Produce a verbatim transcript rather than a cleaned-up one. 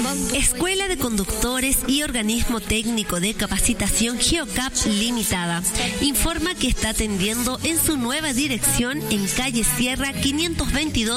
Escuela de Conductores y Organismo Técnico de Capacitación Geocap Limitada informa que está atendiendo en su nueva dirección en calle Sierra quinientos veintidós